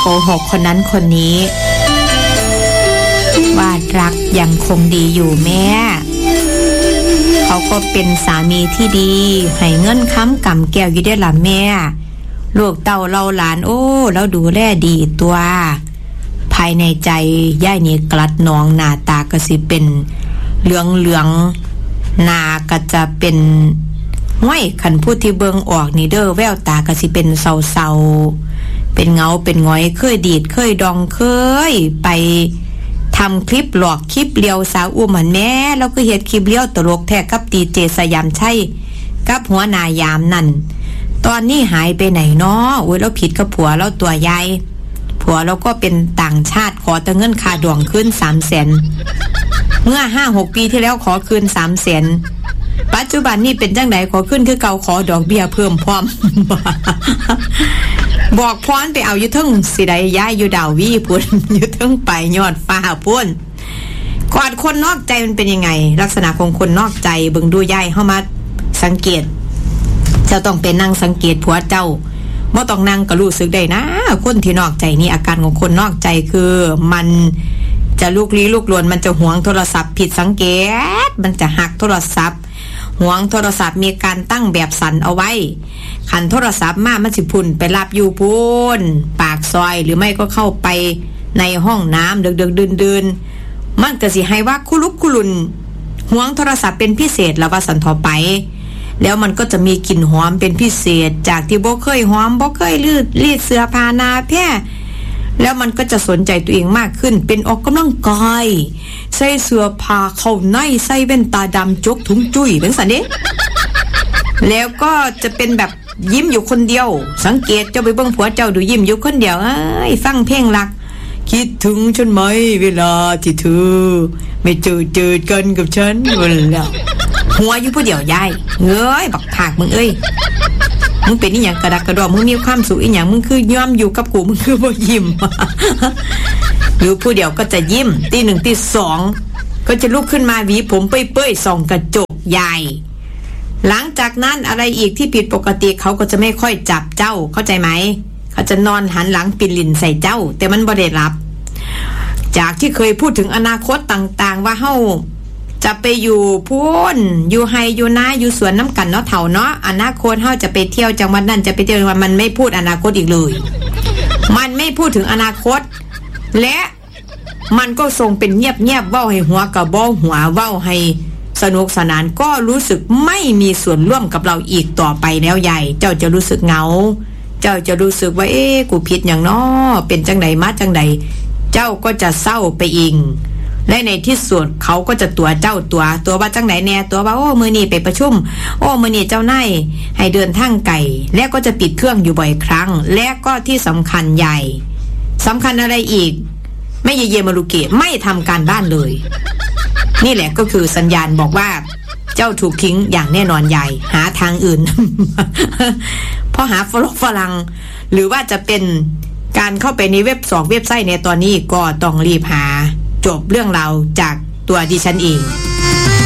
หกคนนั้นคนนี้ว่ารักยังคงดีอยู่แม่เขาก็เป็นสามีที่ดีให้เงินค้ำกำแก้วอยู่ได้ล่ะแม่ลูกเต้าเราหลานโอ้แล้วดูแลดีตัวภายในใจย่ายนี่กลัดนองหน้าตาก็สิเป็นเหลืองหน้าก็จะเป็นห้อยขันพูดที่เบิงออกนี่เด้อแววตาก็สิเป็นเศร้าๆเป็นเงาเป็นง้อยเคยดีดเคยดองเคยไปทำคลิปหลอกคลิปเลียวสาวอุ้มหันแม่แล้วก็เฮ็ดคลิปเลี้ยวตลกแท้กับดีเจสยามชัยกับหัวหน้ายามนั่นตอนนี้หายไปไหนเนาะโอ้ยแล้วผิดกับผัวแล้วตัวใหญ่ผัวเราก็เป็นต่างชาติขอแต่เงินค่าดองคืน 300,000 เมื่อ 5-6 ปีที่แล้วขอคืน 300,000 ปัจจุบันนี้เป็นจังได๋ขอขึ้นคือเก่าขอดอกเบี้ยเพิ่มพร้อม บอกพรไปเอาอยู่ทึ่งสิได้ย้ายอยู่ดาววีพุ่น อยู่ทึ่งไปยอดฟ้าพุ่นกอดคนนอกใจมันเป็นยังไงลักษณะของคนนอกใจเบิ่งดูย้ายเฮามาสังเกตเจ้าต้องเป็นนั่งสังเกตผัวเจ้าบ่ต้องนั่งก็รู้สึกได้นะคนที่นอกใจนี่อาการของคนนอกใจคือมันจะลุกลี้ลุกลนมันจะหวงโทรศัพท์ผิดสังเกตมันจะหักโทรศัพท์หวงโทรศัพท์มีการตั้งแบบสั่นเอาไว้ขันโทรศัพท์มามันสิพุ่นไปรับอยู่พุ่นปากซอยหรือไม่ก็เข้าไปในห้องน้ำเดึกๆดื่นๆมันก็สิให้ว่าคุลุกคุลุนหวงโทรศัพท์เป็นพิเศษแล้วว่าสันทอไปแล้วมันก็จะมีกลิ่นหอมเป็นพิเศษจากที่บ่เคยหอมบ่เคยรีดเสื้อผ้านาแพ้แล้วมันก็จะสนใจตัวเองมากขึ้นเป็นออกกำลังกายใส่เสื้อผ้าเข้าในใส่แว่นตาดำจกถุงจุ้ยเป็นสันเด้แล้วก็จะเป็นแบบยิ้มอยู่คนเดียวสังเกตเจ้าไปเบิ่งผัวเจ้าดูยิ้มอยู่คนเดียวฟังเพลงรักคิดถึงฉันไหมเวลาที่เธอไม่เจอกันกับฉันวันแล้วหัวอยู่ผู้เดียวยายเอ้ยบักผากมึงเอ้ยมึงเป็นอีหยังกระดักกระดอมึงมีความสุขอีหยังมึงคือย่อมอยู่กับกูมึงคือบ่ยิ้ม อยู่ผู้เดียวก็จะยิ้มตีหนึ่งตีสองก็จะลุกขึ้นมาหวีผมเปื่อยๆส่องกระจกยายหลังจากนั้นอะไรอีกที่ผิดปกติเขาก็จะไม่ค่อยจับเจ้าเข้าใจไหมเขาจะนอนหันหลังปิดลิ้นใส่เจ้าแต่มันบ่ได้รับจากที่เคยพูดถึงอนาคตต่างๆว่าเฮาจะไปอยู่พูนอยู่ไฮอยู่นาอยู่สวนน้ำกันเนาะเถ่าเนาะอนาคตเฮาจะไปเที่ยวจังหวัดนั้นจะไปเที่ยวมันไม่พูดอนาคตอีกเลยมันไม่พูดถึงอนาคตและมันก็ทรงเป็นเงียบๆเว้าให้หัวกระบ้องหัวเว้าให้สนุกสนานก็รู้สึกไม่มีส่วนร่วมกับเราอีกต่อไปแล้วใหญ่เจ้าจะรู้สึกเหงาเจ้าจะรู้สึกว่ากูผิดอย่างน้อเป็นจังใดมาจังใดเจ้าก็จะเศร้าไปเองและในที่สุดเขาก็จะตัวเจ้าตัวว่าจังไหนแน่ตัวว่าโอ้มื้อนี้ไปประชุมโอ้มื้อนี้เจ้านายให้เดินทางไกลและก็จะปิดเครื่องอยู่บ่อยครั้งและก็ที่สำคัญใหญ่สำคัญอะไรอีกไม่เยมารุเกะไม่ทำการบ้านเลยนี่แหละก็คือสัญญาณบอกว่าเจ้าถูกทิ้งอย่างแน่นอนใหญ่หาทางอื่น เพราะหาฝรั่งหรือว่าจะเป็นการเข้าไปในเว็บไซต์ในตอนนี้ก็ต้องรีบหาจบเรื่องราวจากตัวดิฉันเอง